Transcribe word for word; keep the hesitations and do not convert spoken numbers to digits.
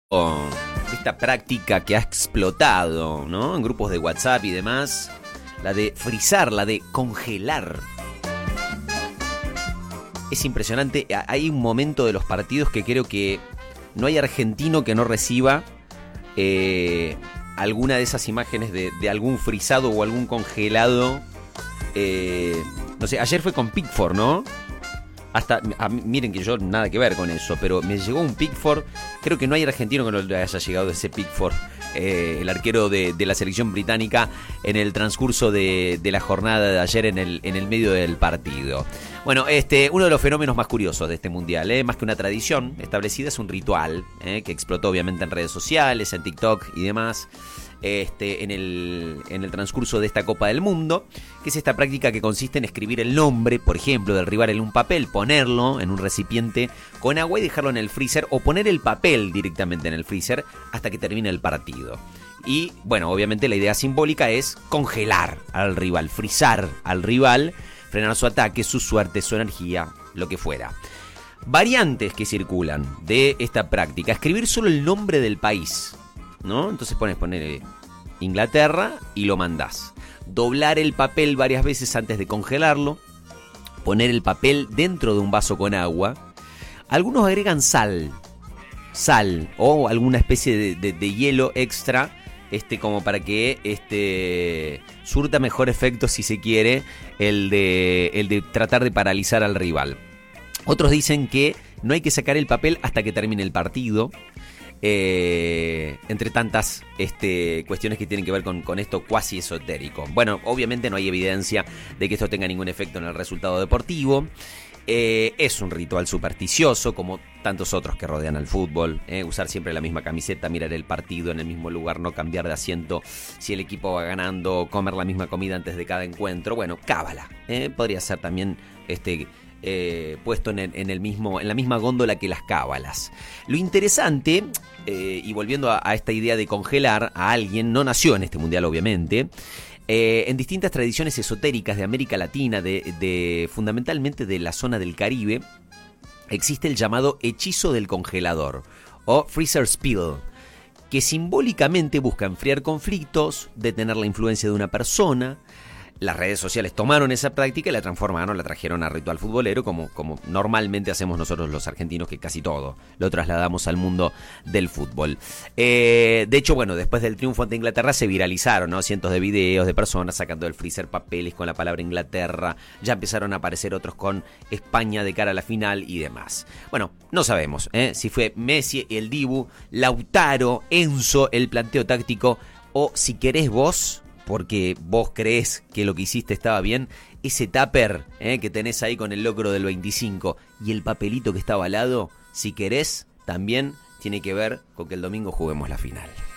Esta práctica que ha explotado, ¿no?, en grupos de WhatsApp y demás, la de frizar, la de congelar. Es impresionante. Hay un momento de los partidos que creo que no hay argentino que no reciba eh, alguna de esas imágenes de, de algún frizado o algún congelado. Eh, no sé, ayer fue con Pickford, ¿no? Hasta, a, miren que yo nada que ver con eso, pero me llegó un Pickford. Creo que no hay argentino que no le haya llegado ese Pickford, eh, el arquero de, de la selección británica, en el transcurso de, de la jornada de ayer en el, en el medio del partido. Bueno, este, uno de los fenómenos más curiosos de este mundial, eh, más que una tradición establecida, es un ritual eh, que explotó obviamente en redes sociales, en TikTok y demás. Este, en, el, en el transcurso de esta Copa del Mundo, que es esta práctica que consiste en escribir el nombre, por ejemplo, del rival en un papel, ponerlo en un recipiente con agua y dejarlo en el freezer, o poner el papel directamente en el freezer hasta que termine el partido. Y bueno, obviamente la idea simbólica es congelar al rival, frizar al rival, frenar su ataque, su suerte, su energía, lo que fuera. Variantes que circulan de esta práctica: escribir solo el nombre del país, ¿no? Entonces pones poner Inglaterra y lo mandás. Doblar el papel varias veces antes de congelarlo. Poner el papel dentro de un vaso con agua. Algunos agregan sal. Sal o alguna especie de, de, de hielo extra, este, como para que este, surta mejor efecto, si se quiere, el de, el de tratar de paralizar al rival. Otros dicen que no hay que sacar el papel hasta que termine el partido. Eh, entre tantas este, cuestiones que tienen que ver con, con esto cuasi esotérico. Bueno, obviamente no hay evidencia de que esto tenga ningún efecto en el resultado deportivo. Eh, es un ritual supersticioso, como tantos otros que rodean al fútbol. Eh, usar siempre la misma camiseta, mirar el partido en el mismo lugar, no cambiar de asiento si el equipo va ganando, comer la misma comida antes de cada encuentro. Bueno, cábala. Eh, podría ser también este... Eh, puesto en el, en el mismo, en la misma góndola que las cábalas. Lo interesante, eh, y volviendo a, a esta idea de congelar a alguien, no nació en este mundial obviamente. Eh, en distintas tradiciones esotéricas de América Latina, de, de fundamentalmente de la zona del Caribe, existe el llamado hechizo del congelador o freezer spell, que simbólicamente busca enfriar conflictos, detener la influencia de una persona. Las redes sociales tomaron esa práctica y la transformaron, la trajeron a ritual futbolero, como, como normalmente hacemos nosotros los argentinos, que casi todo lo trasladamos al mundo del fútbol. Eh, de hecho, bueno, después del triunfo ante Inglaterra se viralizaron, ¿no?, cientos de videos de personas sacando del freezer papeles con la palabra Inglaterra. Ya empezaron a aparecer otros con España de cara a la final y demás. Bueno, no sabemos ¿eh? si fue Messi el Dibu, Lautaro, Enzo el planteo táctico, o si querés vos, porque vos creés que lo que hiciste estaba bien, ese tupper eh, que tenés ahí con el locro del veinticinco y el papelito que estaba al lado, si querés, también tiene que ver con que el domingo juguemos la final.